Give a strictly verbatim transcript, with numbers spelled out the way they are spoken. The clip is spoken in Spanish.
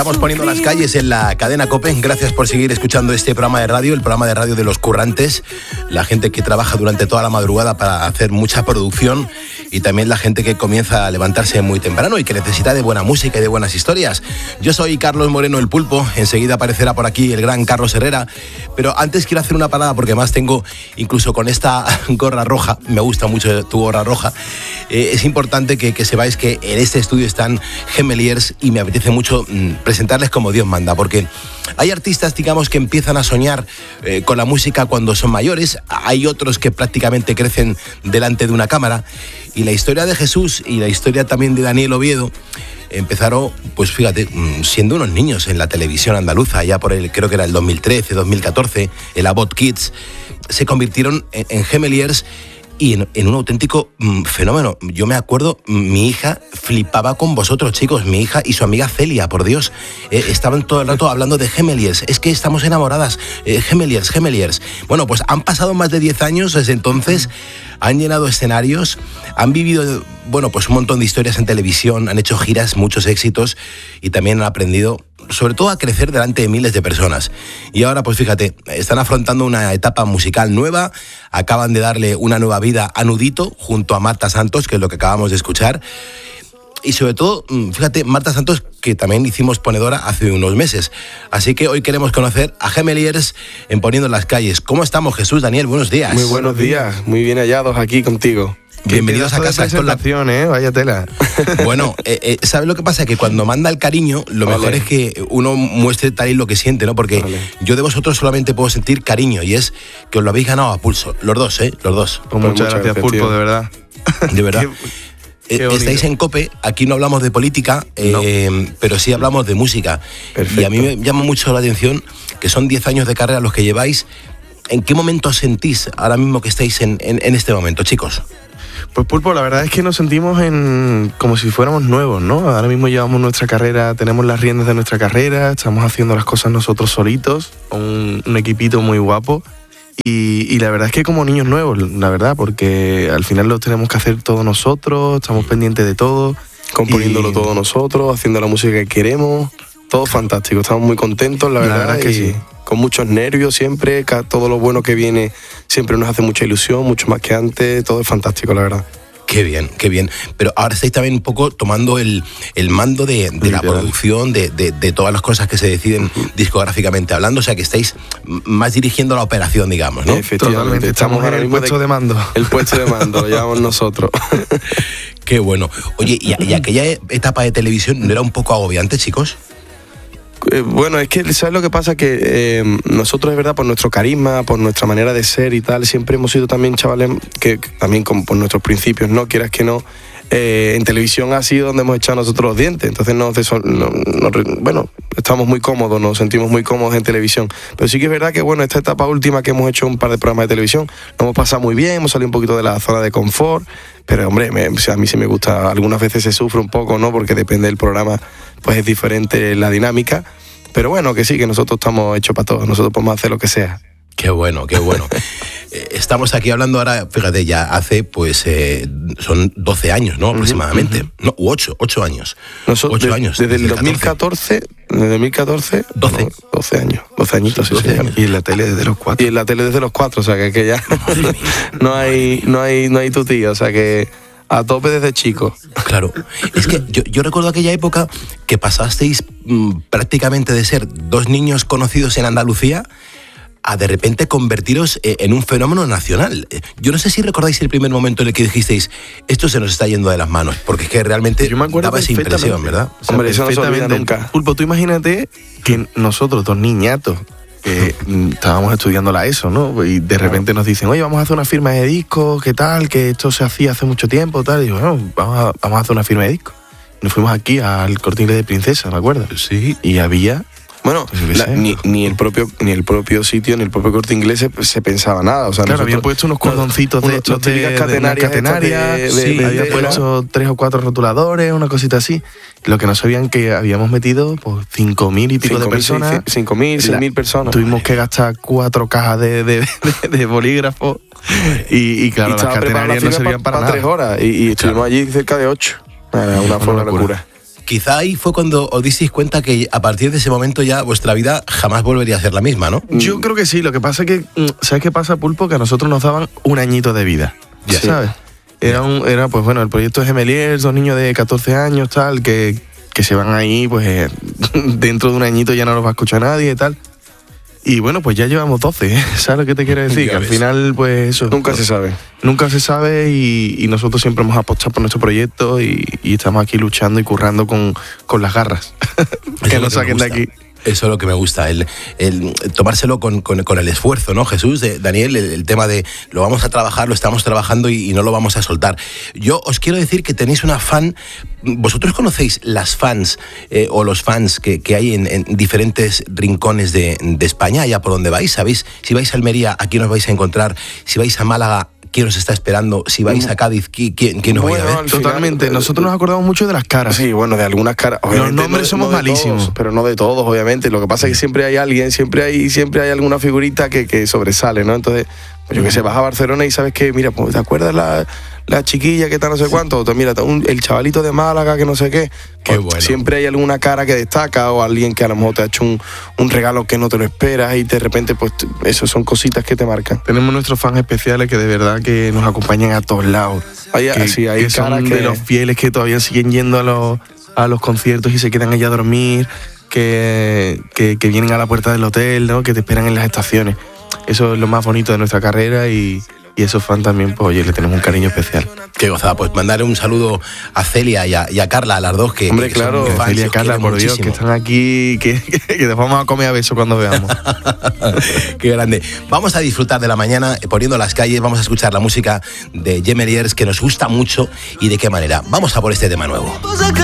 Estamos poniendo las calles en la cadena COPE. Gracias por seguir escuchando este programa de radio, el programa de radio de los currantes, la gente que trabaja durante toda la madrugada para hacer mucha producción y también la gente que comienza a levantarse muy temprano y que necesita de buena música y de buenas historias. Yo soy Carlos Moreno, el Pulpo. Enseguida aparecerá por aquí el gran Carlos Herrera. Pero antes quiero hacer una parada porque más tengo, incluso con esta gorra roja, me gusta mucho tu gorra roja, eh, es importante que, que sepáis que en este estudio están Gemeliers y me apetece mucho mm, presentarles como Dios manda, porque hay artistas, digamos, que empiezan a soñar eh, con la música cuando son mayores, hay otros que prácticamente crecen delante de una cámara, y la historia de Jesús y la historia también de Daniel Oviedo empezaron, pues fíjate, siendo unos niños en la televisión andaluza, ya por el, creo que era el dos mil trece, dos mil catorce, el Abot Kids, se convirtieron en, en Gemeliers y en, en un auténtico mmm, fenómeno. Yo me acuerdo, mi hija flipaba con vosotros, chicos, mi hija y su amiga Celia, por Dios, eh, estaban todo el rato hablando de Gemeliers, es que estamos enamoradas, eh, Gemeliers, Gemeliers. Bueno, pues han pasado más de diez años desde entonces, han llenado escenarios, han vivido, bueno, pues un montón de historias en televisión, han hecho giras, muchos éxitos y también han aprendido, sobre todo, a crecer delante de miles de personas. Y ahora, pues fíjate, están afrontando una etapa musical nueva, acaban de darle una nueva vida a Nudito junto a Marta Santos, que es lo que acabamos de escuchar. Y sobre todo, fíjate, Marta Santos, que también hicimos ponedora hace unos meses. Así que hoy queremos conocer a Gemeliers en Poniendo las Calles. ¿Cómo estamos, Jesús? Daniel, buenos días. Muy buenos días, muy bien hallados aquí contigo. Bienvenidos a casa. Esto es la acción, ¿eh? Vaya tela. Bueno, eh, eh, ¿sabes lo que pasa? Que cuando manda el cariño, lo vale. mejor es que uno muestre tal y lo que siente, ¿no? Porque vale. yo de vosotros solamente puedo sentir cariño y es que os lo habéis ganado a pulso. Los dos, ¿eh? Los dos. Pues muchas, muchas gracias, Pulpo, de verdad. De verdad. Qué, qué Estáis en COPE, aquí no hablamos de política, eh, no. pero sí hablamos de música. Perfecto. Y a mí me llama mucho la atención que son diez años de carrera los que lleváis. ¿En qué momento sentís ahora mismo que estáis en, en, en este momento, chicos? Pues Pulpo, la verdad es que nos sentimos en como si fuéramos nuevos, ¿no? Ahora mismo llevamos nuestra carrera, tenemos las riendas de nuestra carrera, estamos haciendo las cosas nosotros solitos, un, un equipito muy guapo. Y, y la verdad es que como niños nuevos, la verdad, porque al final lo tenemos que hacer todos nosotros, estamos pendientes de todo, componiéndolo y... todo nosotros, haciendo la música que queremos, todo fantástico, estamos muy contentos, la verdad, la verdad es que sí. Con muchos nervios siempre, todo lo bueno que viene siempre nos hace mucha ilusión, mucho más que antes, todo es fantástico, la verdad. Qué bien, qué bien. Pero ahora estáis también un poco tomando el, el mando de, de la producción, de, de, de todas las cosas que se deciden uh-huh. discográficamente hablando, o sea que estáis más dirigiendo la operación, digamos, ¿no? Efectivamente, estamos, estamos en el puesto de, de mando. El puesto de mando, lo llevamos nosotros. Qué bueno. Oye, ¿y, y aquella etapa de televisión no era un poco agobiante, chicos? Eh, bueno, es que, ¿sabes lo que pasa? Que eh, nosotros, es verdad, por nuestro carisma, por nuestra manera de ser y tal, siempre hemos sido también chavales que, que también con, por nuestros principios, ¿no? Quieras que no, eh, en televisión ha sido donde hemos echado nosotros los dientes. Entonces, nos, nos, nos, bueno, estamos muy cómodos, nos sentimos muy cómodos en televisión. Pero sí que es verdad que, bueno, esta etapa última que hemos hecho un par de programas de televisión, nos hemos pasado muy bien, hemos salido un poquito de la zona de confort. Pero, hombre, me, o sea, a mí sí me gusta, algunas veces se sufre un poco, ¿no? Porque depende del programa, pues es diferente la dinámica. Pero bueno, que sí, que nosotros estamos hechos para todo, nosotros podemos hacer lo que sea. Qué bueno, qué bueno. Estamos aquí hablando ahora, fíjate, ya hace, pues, eh, son doce años, ¿no? Aproximadamente. Uh-huh. No, u ocho, ocho años. Nosotros, ocho de, años. Desde, desde el dos mil catorce, desde dos mil catorce, doce. No, doce años, doce añitos, sí, doce años. Y en la tele desde los cuatro. Y en la tele desde los cuatro, o sea que, que ya no hay, no hay, no hay tu tío, o sea que a tope desde chico. Claro. Es que yo, yo recuerdo aquella época que pasasteis mmm, prácticamente de ser dos niños conocidos en Andalucía a de repente convertiros en un fenómeno nacional. Yo no sé si recordáis el primer momento en el que dijisteis esto se nos está yendo de las manos, porque es que realmente daba esa impresión, ¿verdad? O sea, hombre, eso no se olvida nunca. Pulpo, tú imagínate que nosotros, dos niñatos, que estábamos estudiando la ESO, ¿no? Y de repente nos dicen, oye, vamos a hacer una firma de discos, ¿qué tal? Que esto se hacía hace mucho tiempo, tal. Y digo, bueno, vamos a, vamos a hacer una firma de discos. Nos fuimos aquí al Corte Inglés de Princesa, ¿me acuerdas? Sí. Y había... Bueno, la, ni, ni el propio ni el propio sitio ni el propio Corte Inglés se, se pensaba nada, o sea, claro, habían puesto unos cordoncitos de estos de, de catenarias, catenarias de, de, sí, de, habían puesto tres o cuatro rotuladores, una cosita así. Lo que no sabían que habíamos metido pues cinco mil y pico de personas, cinco mil, seis mil personas. Tuvimos que gastar cuatro cajas de, de, de, de bolígrafo y, y claro, y las catenarias no servían para, para nada. tres horas y, y estuvimos claro. allí cerca de ocho. Era una, una locura. locura. quizá ahí fue cuando os disteis cuenta que a partir de ese momento ya vuestra vida jamás volvería a ser la misma, ¿no? Yo creo que sí, lo que pasa es que, ¿sabes qué pasa, Pulpo? Que a nosotros nos daban un añito de vida, ya sí. ¿Sabes? Era, un, era, pues bueno, el proyecto de Gemeliers, dos niños de catorce años, tal, que, que se van ahí, pues dentro de un añito ya no los va a escuchar nadie y tal. Y bueno, pues ya llevamos doce, ¿eh? ¿Sabes lo que te quiero decir? Que al final, pues eso... Nunca se sabe. Nunca se sabe y, y nosotros siempre hemos apostado por nuestro proyecto y, y estamos aquí luchando y currando con, con las garras. Que nos saquen de aquí. Eso es lo que me gusta, el, el tomárselo con, con, con el esfuerzo, ¿no, Jesús? De, Daniel, el, el tema de lo vamos a trabajar, lo estamos trabajando y, y no lo vamos a soltar. Yo os quiero decir que tenéis una fan. ¿Vosotros conocéis las fans eh, o los fans que, que hay en, en diferentes rincones de, de España, allá por donde vais? ¿Sabéis? Si vais a Almería, aquí nos vais a encontrar. Si vais a Málaga, ¿quién os está esperando? Si vais a Cádiz, ¿quién, quién os bueno, va a ver? Totalmente. Nosotros nos acordamos mucho de las caras. Sí, bueno, de algunas caras. Los nombres no, somos no malísimos. Todos, pero no de todos, obviamente. Lo que pasa es que siempre hay alguien, siempre hay, siempre hay alguna figurita que, que sobresale, ¿no? Entonces, pues yo que sé, vas a Barcelona y sabes que, mira, pues, ¿te acuerdas la, la chiquilla que está no sé cuánto? O, mira, un, el chavalito de Málaga que no sé qué. Qué pues, bueno. Siempre hay alguna cara que destaca o alguien que a lo mejor te ha hecho un, un regalo que no te lo esperas y de repente, pues, eso son cositas que te marcan. Tenemos nuestros fans especiales que de verdad que nos acompañan a todos lados. Hay, que, sí, hay que son que... de los fieles que todavía siguen yendo a los, a los conciertos y se quedan allá a dormir, que, que, que vienen a la puerta del hotel, ¿no? Que te esperan en las estaciones. Eso es lo más bonito de nuestra carrera y, y esos fans también, pues oye, le tenemos un cariño especial. Qué gozada, pues mandarle un saludo a Celia y a, y a Carla, a las dos que... Hombre, que claro, fans, Celia y Carla, por Dios, que están aquí, que, que, que les vamos a comer a besos cuando veamos. Qué grande. Vamos a disfrutar de la mañana poniendo las calles, vamos a escuchar la música de Gemeliers que nos gusta mucho y de qué manera. Vamos a por este tema nuevo.